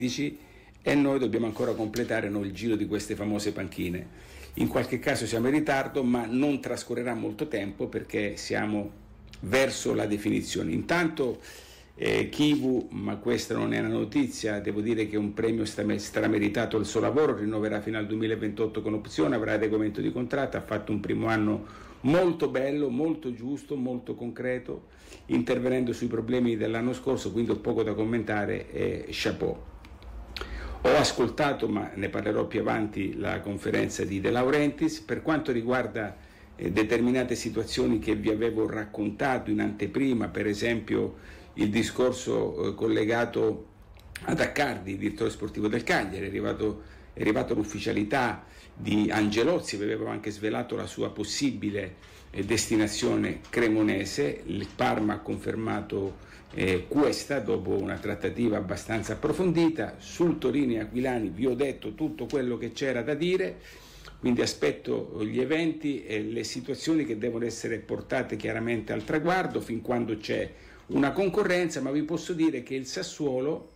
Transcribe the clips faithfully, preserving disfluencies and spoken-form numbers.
e noi dobbiamo ancora completare noi il giro di queste famose panchine. In qualche caso siamo in ritardo, ma non trascorrerà molto tempo perché siamo verso la definizione. Intanto eh, Chivu, ma questa non è una notizia, devo dire che è un premio strameritato al suo lavoro, rinnoverà fino al duemilaventotto con opzione, avrà adeguamento di contratto, ha fatto un primo anno molto bello, molto giusto, molto concreto, intervenendo sui problemi dell'anno scorso, quindi ho poco da commentare e chapeau. Ho ascoltato, ma ne parlerò più avanti, la conferenza di De Laurentiis. Per quanto riguarda eh, determinate situazioni che vi avevo raccontato in anteprima, per esempio il discorso eh, collegato ad Accardi, direttore sportivo del Cagliari, è arrivato, è arrivata l'ufficialità di Angelozzi, vi avevo anche svelato la sua possibile eh, destinazione cremonese. Il Parma ha confermato Eh, questa dopo una trattativa abbastanza approfondita. Sul Torino e Aquilani vi ho detto tutto quello che c'era da dire, quindi aspetto gli eventi e le situazioni che devono essere portate chiaramente al traguardo fin quando c'è una concorrenza, ma vi posso dire che il Sassuolo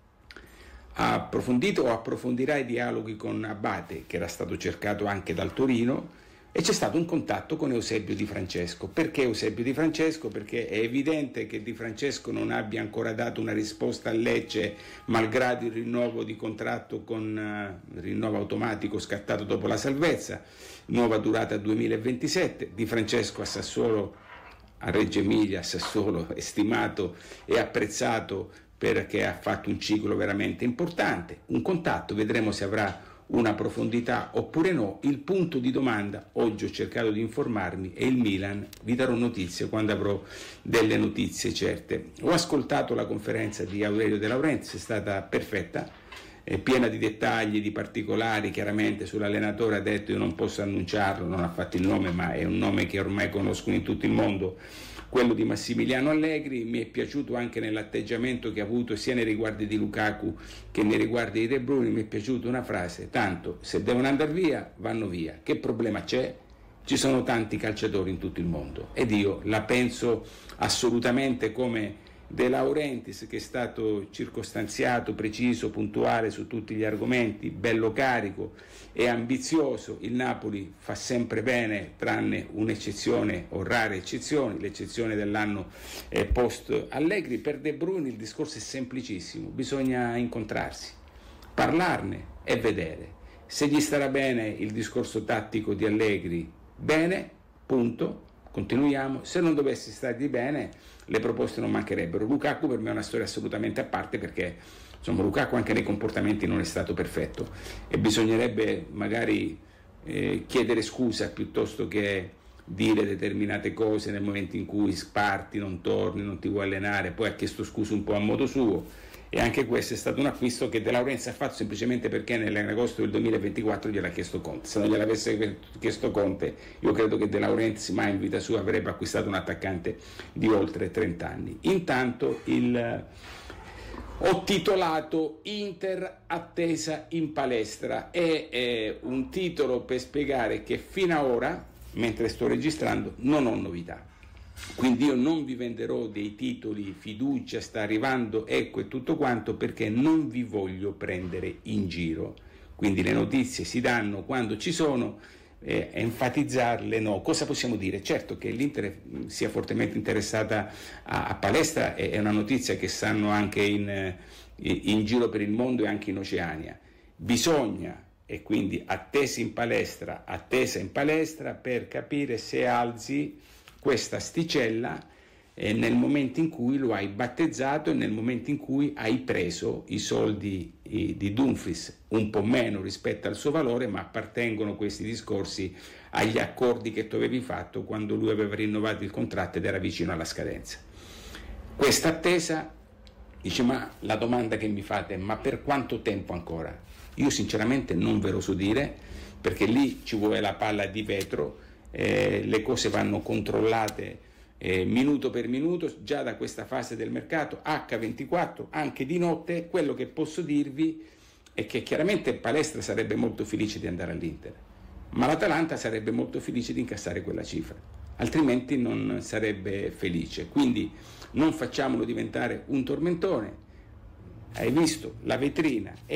ha approfondito o approfondirà i dialoghi con Abate, che era stato cercato anche dal Torino, e c'è stato un contatto con Eusebio Di Francesco. Perché Eusebio Di Francesco? Perché è evidente che Di Francesco non abbia ancora dato una risposta a Lecce, malgrado il rinnovo di contratto con uh, rinnovo automatico scattato dopo la salvezza, nuova durata duemilaventisette. Di Francesco a Sassuolo, a Reggio Emilia, a Sassuolo, è stimato e apprezzato perché ha fatto un ciclo veramente importante. Un contatto, vedremo se avrà una profondità oppure no. Il punto di domanda, oggi ho cercato di informarmi, è il Milan. Vi darò notizie quando avrò delle notizie certe. Ho ascoltato la conferenza di Aurelio De Laurentiis, è stata perfetta, è piena di dettagli, di particolari. Chiaramente sull'allenatore ha detto: io non posso annunciarlo, non ha fatto il nome, ma è un nome che ormai conoscono in tutto il mondo, quello di Massimiliano Allegri. Mi è piaciuto anche nell'atteggiamento che ha avuto sia nei riguardi di Lukaku che nei riguardi di De Bruyne. Mi è piaciuta una frase: tanto se devono andare via vanno via, che problema c'è? Ci sono tanti calciatori in tutto il mondo. Ed io la penso assolutamente come De Laurentiis, che è stato circostanziato, preciso, puntuale su tutti gli argomenti, bello carico e ambizioso. Il Napoli fa sempre bene, tranne un'eccezione o rare eccezioni, l'eccezione dell'anno eh, post Allegri. Per De Bruyne il discorso è semplicissimo: bisogna incontrarsi, parlarne e vedere. Se gli starà bene il discorso tattico di Allegri, bene, punto, continuiamo. Se non dovesse stargli bene, le proposte non mancherebbero. Lukaku per me è una storia assolutamente a parte, perché insomma Lukaku anche nei comportamenti non è stato perfetto e bisognerebbe magari eh, chiedere scusa piuttosto che dire determinate cose nel momento in cui sparti, non torni, non ti vuoi allenare. Poi ha chiesto scusa un po' a modo suo, e anche questo è stato un acquisto che De Laurentiis ha fatto semplicemente perché nell'agosto del duemilaventiquattro gliel'ha chiesto Conte. Se non gliel'avesse chiesto Conte, io credo che De Laurentiis mai in vita sua avrebbe acquistato un attaccante di oltre trenta anni. Intanto il ho titolato Inter attesa in palestra. È, è un titolo per spiegare che fino ad ora, mentre sto registrando, non ho novità. Quindi io non vi venderò dei titoli, fiducia, sta arrivando, ecco e tutto quanto, perché non vi voglio prendere in giro. Quindi le notizie si danno quando ci sono, eh, enfatizzarle no. Cosa possiamo dire? Certo che l'Inter sia fortemente interessata a, a palestra è una notizia che sanno anche in, in giro per il mondo e anche in Oceania. Bisogna, e quindi attesa in palestra, attesa in palestra per capire se alzi questa sticella eh, nel momento in cui lo hai battezzato e nel momento in cui hai preso i soldi i, di Dumfries, un po' meno rispetto al suo valore, ma appartengono questi discorsi agli accordi che tu avevi fatto quando lui aveva rinnovato il contratto ed era vicino alla scadenza. Questa attesa, dice, ma la domanda che mi fate è: ma per quanto tempo ancora? Io sinceramente non ve lo so dire, perché lì ci vuole la palla di vetro. Eh, le cose vanno controllate eh, minuto per minuto già da questa fase del mercato acca ventiquattro, anche di notte. Quello che posso dirvi è che chiaramente palestra sarebbe molto felice di andare all'Inter, ma l'Atalanta sarebbe molto felice di incassare quella cifra, altrimenti non sarebbe felice. Quindi non facciamolo diventare un tormentone, Hai visto la vetrina